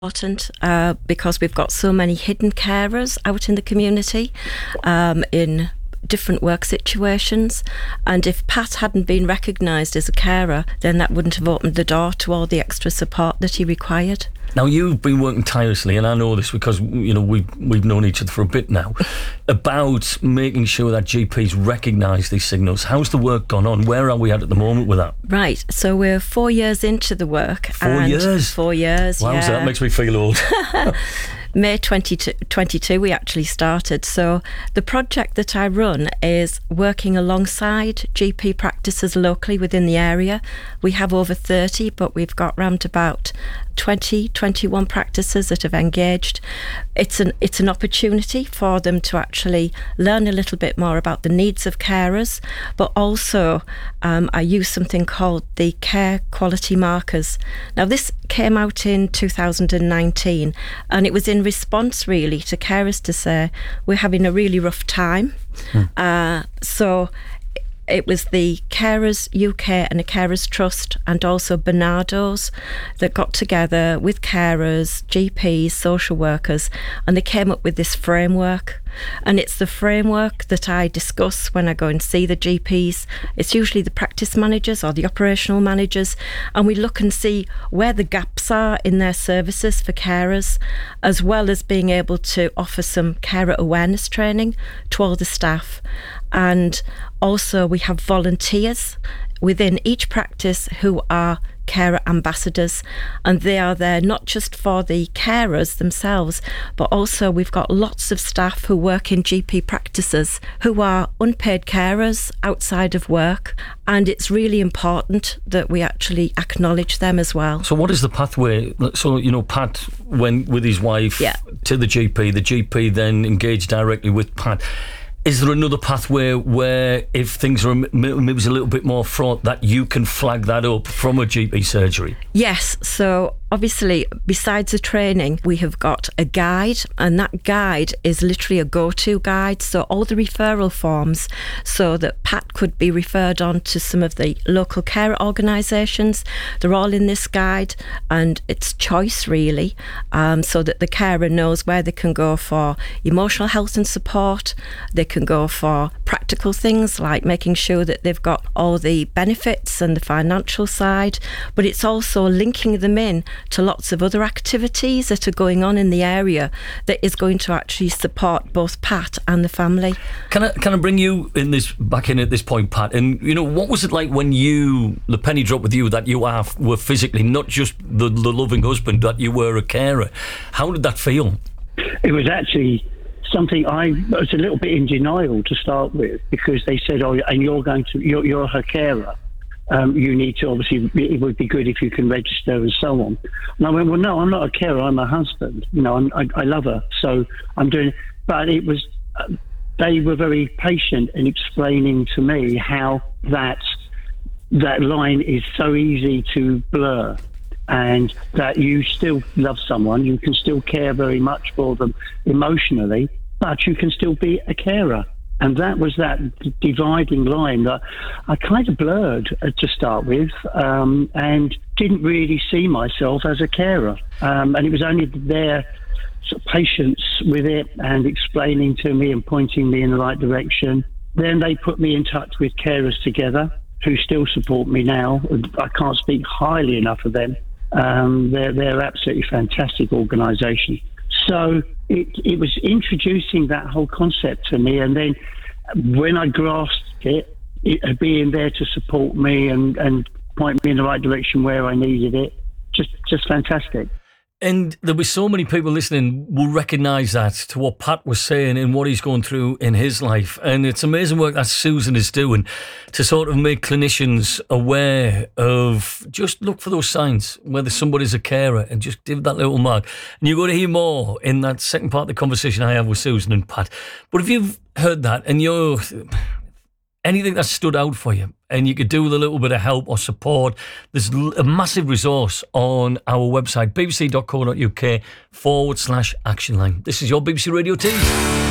Important because we've got so many hidden carers out in the community in different work situations, and if Pat hadn't been recognised as a carer, then that wouldn't have opened the door to all the extra support that he required. Now, you've been working tirelessly, and I know this because we've known each other for a bit now, about making sure that GPs recognise these signals. How's the work gone on? Where are we at the moment with that? Right, so we're 4 years into the work. 4 years? 4 years, wow, yeah. So that makes me feel old. May 2022 we actually started. So the project that I run is working alongside GP practices locally within the area. We have over 30, but we've got round about 21 practices that have engaged. It's an opportunity for them to actually learn a little bit more about the needs of carers, but also I use something called the Care Quality Markers. Now, this came out in 2019, and it was in response really to carers to say we're having a really rough time. So it was the Carers UK and the Carers Trust and also Barnardo's that got together with carers, GPs, social workers, and they came up with this framework. And it's the framework that I discuss when I go and see the GPs. It's usually the practice managers or the operational managers, and we look and see where the gaps are in their services for carers, as well as being able to offer some carer awareness training to all the staff. And also we have volunteers within each practice who are carer ambassadors, and they are there not just for the carers themselves, but also we've got lots of staff who work in GP practices who are unpaid carers outside of work, and it's really important that we actually acknowledge them as well. So what is the pathway? So, Pat went with his wife to the GP then engaged directly with Pat. Is there another pathway where if things are maybe a little bit more fraught that you can flag that up from a GP surgery? Yes, so obviously besides the training we have got a guide, and that guide is literally a go-to guide, so all the referral forms, so that Pat could be referred on to some of the local care organisations, they're all in this guide, and it's choice really, so that the carer knows where they can go for emotional health and support. They can go for practical things like making sure that they've got all the benefits and the financial side, but it's also linking them in to lots of other activities that are going on in the area that is going to actually support both Pat and the family. Can I bring you back in at this point, Pat? And what was it like when the penny dropped with you that you were physically not just the loving husband, that you were a carer? How did that feel? It was actually something I was a little bit in denial to start with, because they said, "Oh, and you're her carer. You need to, obviously, it would be good if you can register and so on." And I went, "Well, no, I'm not a carer. I'm a husband. I love her, so I'm doing." But it was they were very patient in explaining to me how that line is so easy to blur, and that you still love someone, you can still care very much for them emotionally, but you can still be a carer. And that was that dividing line that I kind of blurred to start with, and didn't really see myself as a carer. And it was only their sort of patience with it and explaining to me and pointing me in the right direction. Then they put me in touch with Carers Together, who still support me now. I can't speak highly enough of them. They're absolutely fantastic organisation. So it was introducing that whole concept to me, and then when I grasped it being there to support me and point me in the right direction where I needed it, just fantastic. And there'll be so many people listening will recognise that to what Pat was saying and what he's going through in his life. And it's amazing work that Susan is doing to sort of make clinicians aware of, just look for those signs, whether somebody's a carer, and just give that little mark. And you're going to hear more in that second part of the conversation I have with Susan and Pat. But if you've heard that and anything that stood out for you and you could do with a little bit of help or support, there's a massive resource on our website, bbc.co.uk/action line. This is your BBC Radio Team.